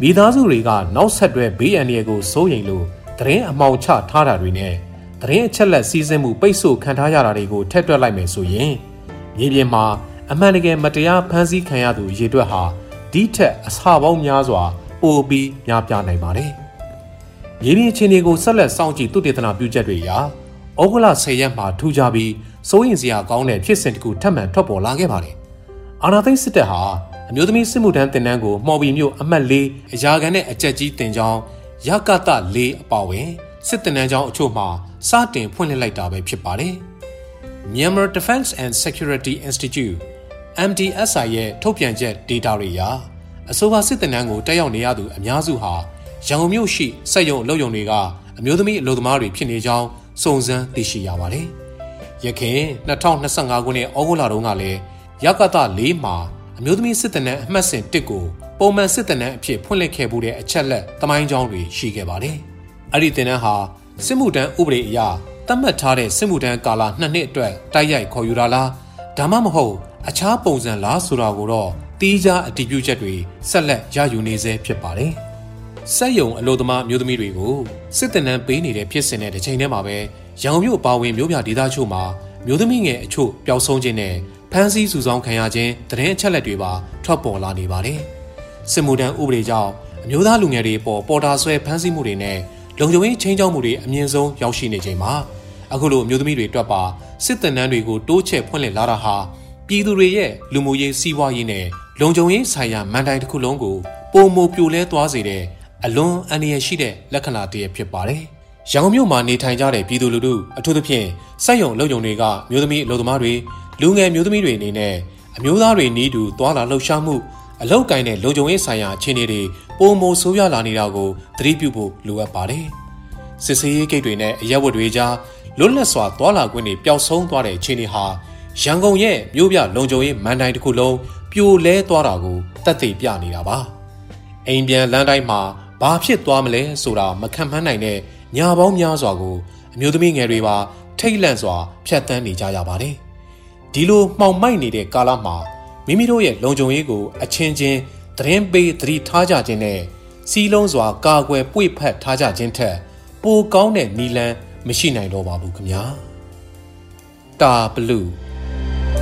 မိသားစုတွေကနောက်ဆက်တွဲဘေးအန္တရာယ်ကိုစိုးရိမ်လို့သတင်းအမှောင်ချထားတာတွေနဲ့သတင်းအချက်လက်စီးဆင်းမှုပိတ်ဆို့ခံထားရတာတွေကိုထည့်တွက်လိုက်မယ်ဆိုရင်မြေပြင်မှာအမှန်တကယ်မတရားဖမ်းဆီးခံရသူရေတွက်ဟာဒီထက်အဆပေါင်းများစွာပိုပြီးများပြားနိုင်ပါတယ်။မြေပြင်အခြေအနေကိုဆက်လက်စောင့်ကြည့်သုတေသနပြုချက်တွေအရဩဂုတ်လ10ရက်မှာထူးခြားပြီးစိုးရိမ်စရာကောင်းတဲ့ဖြစ်စဉ်တစ်ခုထပ်မံထွက်ပေါ်လာခဲ့ပါတယ်။အာဏာသိမ်းစစ်တပ်ဟာအမျိုးသမီးစစ်မှုထမ်းတင်တန်းကိုမှော်ဘီမြို့အမှတ်4အရာခံနဲ့အကြက်ကြီးတင်ကြောင်းရကတ4အပါဝင်စစ်တင်တန်းကျောင်းအချို့မှာစတင်ဖွင့်လှစ်လိုက်တာပဲဖြစ်ပါတယ်။ Myanmar Defense and Security Institute MDSI ရဲ့ထုတ်ပြန်ချက် data တွေအရအဆိုပါစစ်တင်တန်းကိုတက်ရောက်နေရသူအများစုဟာရန်ကုန်မြို့ရှိစက်ရုံအလုပ်ရုံတွေကအမျိုးသမီးအလုပ်သမားတွေဖြစ်နေကြောင်းစုံစမ်းသိရှိရပါတယ်။ယခင်2025ခုနှစ်ဩဂုတ်လတုန်းကလည်းရကတ4မှာအမျိုးသမီးစစ်တင်တန်းအမှတ်စဉ်1ကိုပုံမှန်စစ်တင်တန်းအဖြစ်ဖွင့်လှစ်ခဲ့မှုတဲ့အချက်လက်သမိုင်းကြောင်းတွေရှိခဲ့ပါတယ်။အဲ့ဒီတင်တန်းဟာစစ်မှုထမ်းဥပဒေအရသတ်မှတ်ထားတဲ့စစ်မှုထမ်းကာလ2နှစ်အတွက်တိုက်ရိုက်ခေါ်ယူတာလားဒါမှမဟုတ်အခြားပုံစံလားဆိုတာကိုတော့တီးခြားအတည်ပြုချက်တွေဆက်လက်ရယူနေဆဲဖြစ်ပါတယ်။စက်ရုံအလုပ်သမားမျိုးသမီးတွေကိုစစ်တင်တန်းပေးနေတဲ့ဖြစ်စဉ်တဲ့တစ်ချိန်တည်းမှာပဲရန်ကုန်မြို့အပါအဝင်မြို့ပြဒေသချို့မှာမျိုးသမီးငယ်အချို့ပျောက်ဆုံးခြင်းနဲ့ဖမ်းဆီးစုဆောင်းခံရခြင်းသတင်းအချက်လက်တွေပါထွက်ပေါ်လာနေပါတယ်။စစ်မှုထမ်းဥပဒေကြောင့်အမျိုးသားလူငယ်တွေပေါ်တာဆွဲဖမ်းဆီးမှုတွေနဲ့လုံခြုံရေးချင်းချောက်မှုတွေအမြင့်ဆုံးရောက်ရှိနေချိန်မှာအခုလိုအမျိုးသမီးတွေတွက်ပါစစ်တင်တန်းတွေကိုတိုးချဲ့ဖွင့်လှစ်လာတာဟာပြည်သူတွေရဲ့လူမှုရေးစီးပွားရေးနဲ့လုံခြုံရေးဆိုင်ရာမန်တိုင်တစ်ခုလုံးကိုပုံမပြိုလဲသွားစေတဲ့အလွန်အန္တရာယ်ရှိတဲ့လက္ခဏာတစ်ရပ်ဖြစ်ပါတယ်။ရန်ကုန်မြို့မှာနေထိုင်ကြတဲ့ပြည်သူလူထုအထူးသဖြင့်စက်ရုံအလုပ်ရုံတွေကမျိုးသမီးအလုပ်သမားတွေလူငယ်မျိုးသမီးတွေအနေနဲ့အမျိုးသားတွေနီးတူသွားလာလှုပ်ရှားမှုအလောက်ကိုင်းတဲ့လုံခြုံရေးဆိုင်ရာအခြေအနေတွေပုံမဆိုးရွားလာနေတာကိုသတိပြုဖို့လိုအပ်ပါတယ်။စစ်ဆေးရေးဂိတ်တွေနဲ့အရက်ဝတ်တွေကြားလွတ်လပ်စွာသွားလာခွင့်တွေပျောက်ဆုံးသွားတဲ့အခြေအနေဟာရန်ကုန်ရဲ့မြို့ပြလုံခြုံရေးမန်တိုင်တစ်ခုလုံးပြိုလဲသွားတာကိုသက်သေပြနေတာပါ။အိမ်ပြန်လမ်းတိုင်းမှာဘာဖြစ်သွားမလဲဆိုတာမခံမှန်းနိုင်တဲ့ညာပေါင်းများစွာကိုအမျိုးသမီးငယ်တွေပါထိတ်လန့်စွာဖြတ်တန်းနေကြရပါတယ်။ဒီလိုမှောင်မိုက်နေတဲ့ကာလမှာမိမိတို့ရဲ့လုံခြုံရေးကိုအချင်းချင်းသတင်းပေးသတိထားကြခြင်းနဲ့စီးလုံးစွာကာကွယ်ပွေ့ဖက်ထားကြခြင်းထက်ပိုကောင်းတဲ့နည်းလမ်းမရှိနိုင်တော့ပါဘူးခင်ဗျာ။တာဘလူး